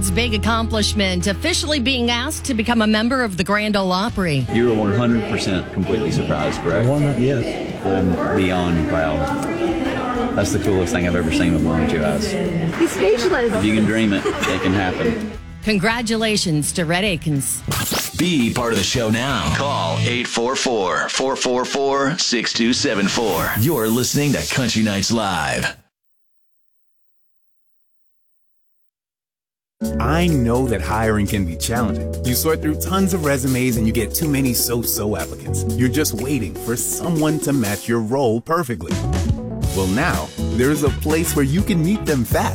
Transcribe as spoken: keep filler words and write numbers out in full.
Red's big accomplishment, officially being asked to become a member of the Grand Ole Opry. You were one hundred percent completely surprised, correct? One, yes. I'm beyond proud. That's the coolest thing I've ever seen with my own two eyes. He's speechless. If you can dream it, it can happen. Congratulations to Red Akins. Be part of the show now. Call eight four four, four four four, six two seven four. You're listening to Country Nights Live. I know that hiring can be challenging. You sort through tons of resumes and you get too many so-so applicants. You're just waiting for someone to match your role perfectly. Well, now, there's a place where you can meet them fast.